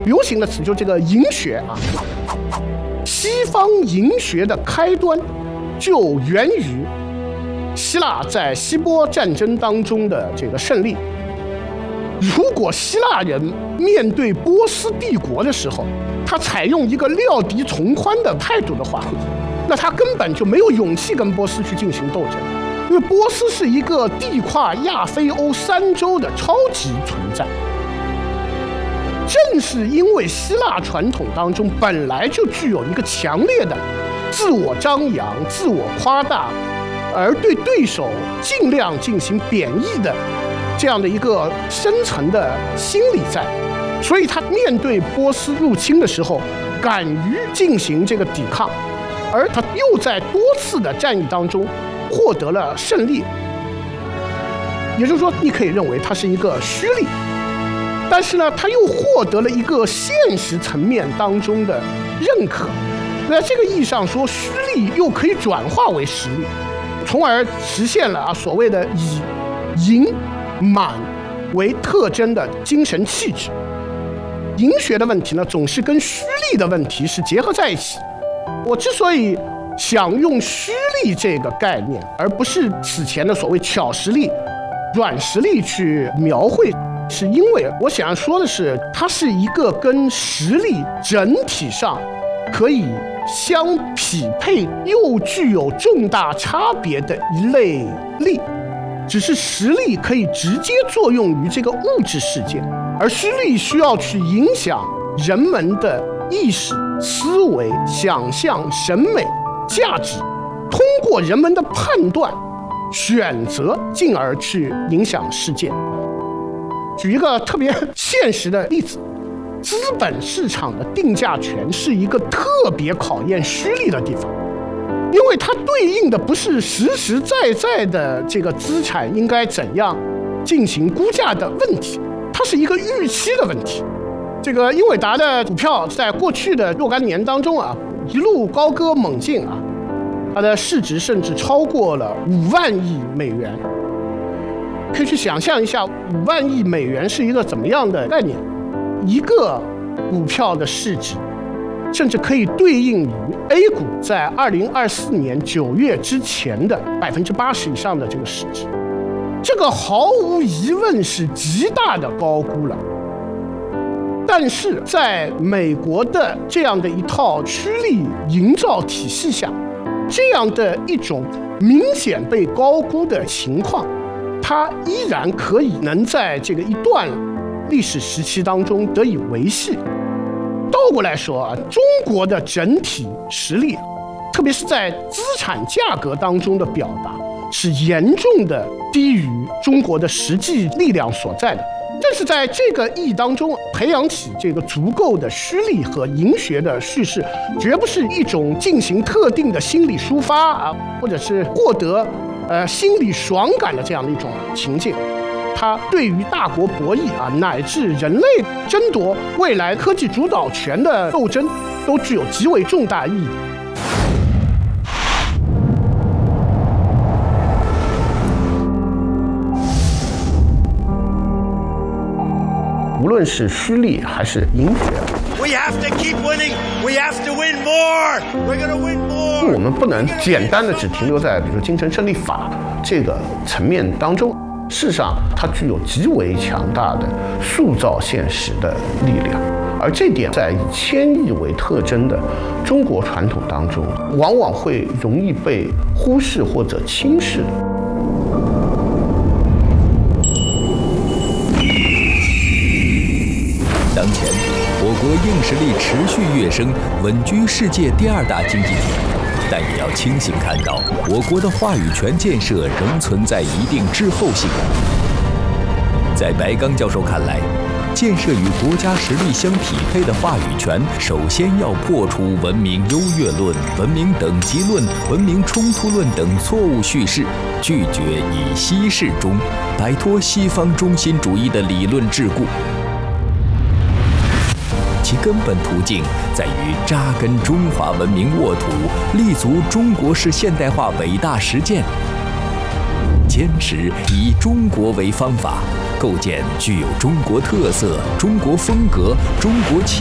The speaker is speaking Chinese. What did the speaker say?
流行的词就这个营学啊。西方营学的开端就源于希腊在希波战争当中的这个胜利。如果希腊人面对波斯帝国的时候，他采用一个料敌从宽的态度的话，那他根本就没有勇气跟波斯去进行斗争，因为波斯是一个地跨亚非欧三洲的超级存在。正是因为希腊传统当中本来就具有一个强烈的自我张扬、自我夸大，而对对手尽量进行贬义的这样的一个深层的心理在，所以他面对波斯入侵的时候敢于进行这个抵抗，而他又在多次的战役当中获得了胜利。也就是说，你可以认为它是一个虚力，但是呢，他又获得了一个现实层面当中的认可。在这个意义上说，虚力又可以转化为实力，从而实现了所谓的以盈满为特征的精神气质。营学的问题呢，总是跟虚力的问题是结合在一起。我之所以想用虚力这个概念，而不是此前的所谓巧实力、软实力去描绘，是因为我想要说的是，它是一个跟实力整体上可以相匹配又具有重大差别的一类力，只是实力可以直接作用于这个物质世界，而虚力需要去影响人们的意识、思维、想象、审美、价值，通过人们的判断、选择，进而去影响世界。举一个特别现实的例子，资本市场的定价权是一个特别考验虚力的地方，因为它对应的不是实实在在的这个资产应该怎样进行估价的问题，它是一个预期的问题。这个英伟达的股票在过去的若干年当中啊，一路高歌猛进啊，它的市值甚至超过了5万亿美元。可以去想象一下，5万亿美元是一个怎么样的概念？一个股票的市值，甚至可以对应于 A 股在2024年9月之前的80%以上的这个市值，这个毫无疑问是极大的高估了。但是在美国的这样的一套趋利营造体系下，这样的一种明显被高估的情况，它依然可以能在这个一段历史时期当中得以维系。倒过来说啊，中国的整体实力，特别是在资产价格当中的表达，是严重的低于中国的实际力量所在的。正是在这个意义当中，培养起这个足够的虚力和营学的叙事，绝不是一种进行特定的心理抒发啊，或者是获得心理爽感的这样的一种情境。它对于大国博弈啊，乃至人类争夺未来科技主导权的斗争，都具有极为重大意义。无论是虚力还是营学， We have to keep winning. We have to win more. We're going to win more. 我们不能简单的只停留在比如说精神胜利法这个层面当中，事实上它具有极为强大的塑造现实的力量，而这点在以谦抑为特征的中国传统当中，往往会容易被忽视或者轻视。 当前，我国硬实力持续跃升，稳居世界第2大经济体，但也要清醒看到，我国的话语权建设仍存在一定滞后性。在白刚教授看来，建设与国家实力相匹配的话语权，首先要破除文明优越论、文明等级论、文明冲突论等错误叙事，拒绝以西事中，摆脱西方中心主义的理论桎梏。其根本途径在于扎根中华文明沃土，立足中国式现代化伟大实践，坚持以中国为方法， 构建具有中国特色、中国风格、中国气